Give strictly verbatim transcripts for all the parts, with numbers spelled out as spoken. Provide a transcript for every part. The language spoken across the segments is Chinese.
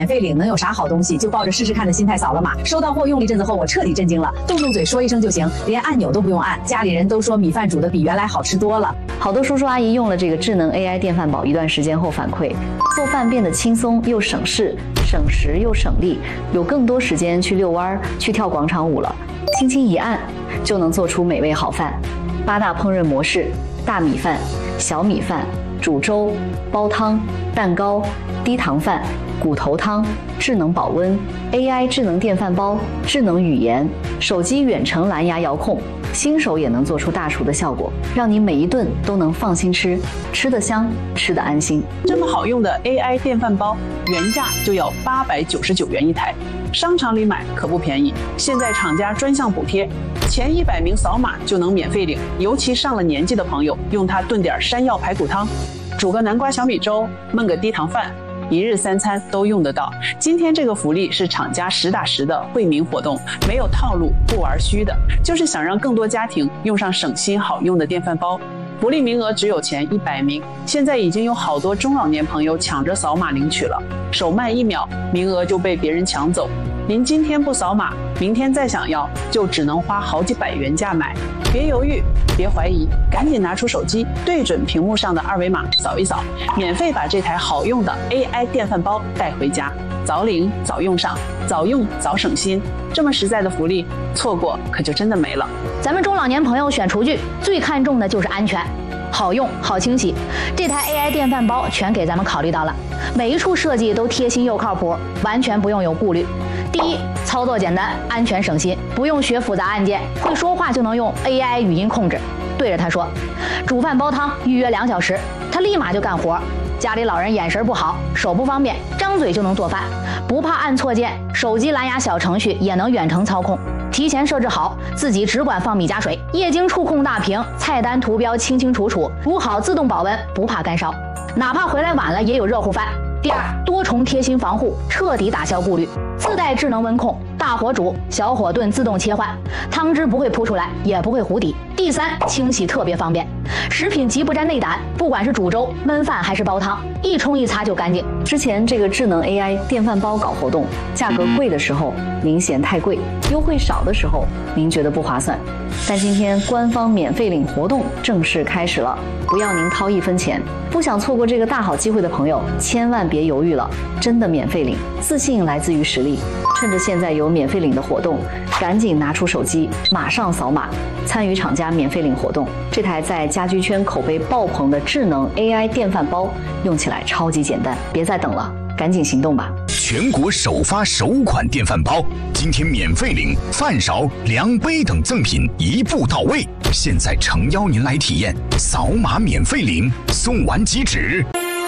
免费领能有啥好东西？就抱着试试看的心态扫了码，收到货用了一阵子后，我彻底震惊了，动动嘴说一声就行，连按钮都不用按。家里人都说米饭煮的比原来好吃多了。 好多叔叔阿姨用了这个智能 A I 电饭煲一段时间后反馈，做饭变得轻松又省事，省时又省力，有更多时间去遛弯、去跳广场舞了。轻轻一按，就能做出美味好饭。八大烹饪模式：大米饭、小米饭、煮粥、煲汤、蛋糕、低糖饭、骨头汤、智能保温、A I 智能电饭煲、智能语言、手机远程蓝牙遥控，新手也能做出大厨的效果，让你每一顿都能放心吃，吃得香，吃得安心。 这么好用的 A I 电饭煲，原价就要八百九十九元一台，商场里买可不便宜。现在厂家专项补贴，前一百名扫码就能免费领。尤其上了年纪的朋友，用它炖点山药排骨汤，煮个南瓜小米粥，焖个低糖饭，一日三餐都用得到。今天这个福利是厂家实打实的惠民活动，没有套路，不玩虚的，就是想让更多家庭用上省心好用的电饭煲。福利名额只有前一百名，现在已经有好多中老年朋友抢着扫码领取了，手慢一秒，名额就被别人抢走。您今天不扫码，明天再想要，就只能花好几百元价买。别犹豫，别怀疑，赶紧拿出手机，对准屏幕上的二维码扫一扫，免费把这台好用的 A I 电饭煲带回家。早领早用上，早用早省心，这么实在的福利，错过可就真的没了。 咱们中老年朋友选厨具最看重的就是安全，好用好清洗，这台 A I 电饭煲全给咱们考虑到了，每一处设计都贴心又靠谱，完全不用有顾虑。第一，操作简单，安全省心，不用学复杂按键，会说话就能用 A I 语音控制，对着它说煮饭煲汤预约两小时，它立马就干活。家里老人眼神不好，手不方便，张嘴就能做饭，不怕按错键，手机蓝牙小程序也能远程操控，提前设置好，自己只管放米加水，液晶触控大屏，菜单图标清清楚楚，煮好自动保温，不怕干烧，哪怕回来晚了也有热乎饭。第二，多重贴心防护，彻底打消顾虑，自带智能温控，大火煮小火炖自动切换，汤汁不会扑出来，也不会糊底。第三，清洗特别方便，食品极不沾内胆，不管是煮粥、焖饭还是煲汤，一冲一擦就干净。 之前这个智能 A I 电饭煲搞活动，价格贵的时候您嫌太贵，优惠少的时候您觉得不划算，但今天官方免费领活动正式开始了，不要您掏一分钱。不想错过这个大好机会的朋友，千万别犹豫了，真的免费领，自信来自于实力。趁着现在有免费领的活动，赶紧拿出手机，马上扫码，参与厂家免费领活动。这台在家居圈口碑爆棚的智能 A I 电饭煲，用起来超级简单，别再等了，赶紧行动吧！ 全国首发首款电饭煲，今天免费领饭勺、量杯等赠品一步到位。现在诚邀您来体验，扫码免费领，送完即止。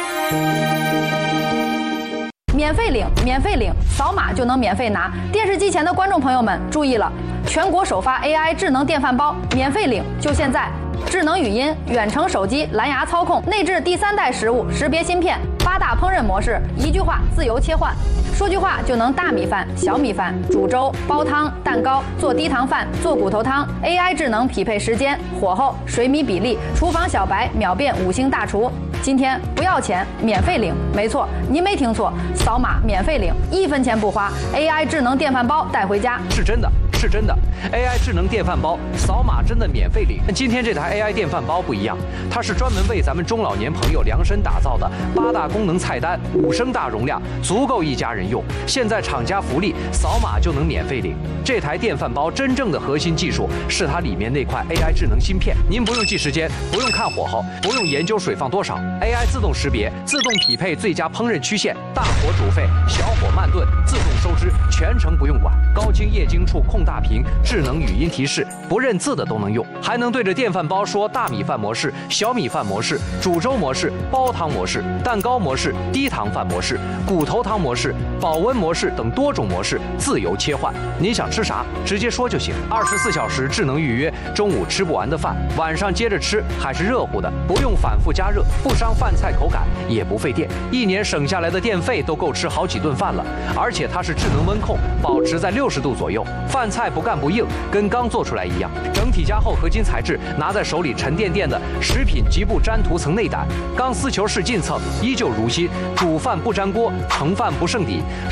免费领，免费领，扫码就能免费拿。电视机前的观众朋友们注意了，全国首发 A I 智能电饭煲，免费领就现在！智能语音、远程手机蓝牙操控，内置第三代食物识别芯片，八大烹饪模式，一句话自由切换，说句话就能大米饭、小米饭、煮粥、煲汤、蛋糕、做低糖饭、做骨头汤。A I 智能匹配时间、火候、水米比例，厨房小白秒变五星大厨。今天不要钱，免费领，没错，您没听错，扫码免费领，一分钱不花 ，A I 智能电饭煲带回家， 是真的。是真的 ，A I 智能电饭煲扫码真的免费领。今天这台 A I 电饭煲不一样，它是专门为咱们中老年朋友量身打造的，八大功能菜单，五升大容量，足够一家人用。现在厂家福利，扫码就能免费领。这台电饭煲真正的核心技术是它里面那块 A I 智能芯片，您不用记时间，不用看火候，不用研究水放多少 ，A I 自动识别，自动匹配最佳烹饪曲线，大火煮沸，小火慢炖，自动收汁，全程不用管。高清液晶触控大屏，智能语音提示，不认字的都能用，还能对着电饭煲说大米饭模式、小米饭模式、煮粥模式、煲汤模式、蛋糕模式、低糖饭模式、骨头汤模式、保温模式等多种模式自由切换。您想吃啥，直接说就行。二十四小时智能预约，中午吃不完的饭，晚上接着吃还是热乎的，不用反复加热，不伤饭菜口感，也不费电。一年省下来的电费都够吃好几顿饭了。而且它是智能温控，保持在六六十度左右，饭菜不干不硬，跟刚做出来一样。整体加厚合金材质，拿在手里沉甸甸的，食品极不沾涂层内胆，钢丝球式进蹭依旧如新，煮饭不粘锅，盛饭不剩底。